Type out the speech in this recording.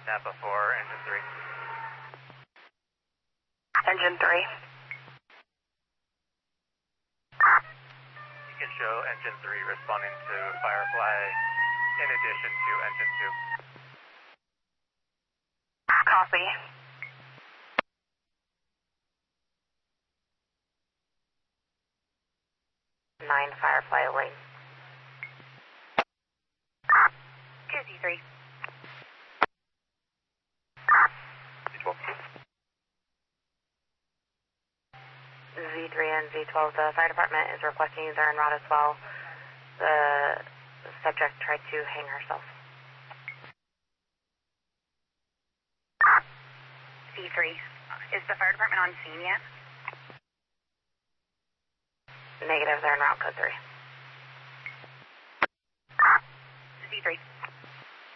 Napa 4, engine 3. Engine 3. You can show engine 3 responding to Firefly in addition to engine 2. Copy. Nine Firefly lane. 2Z3. Z12. Z3 and Z12, the fire department is requesting user en route as well. The subject tried to hang herself. Z3, is the fire department on scene yet? Negative, they're en route, code 3. Z3.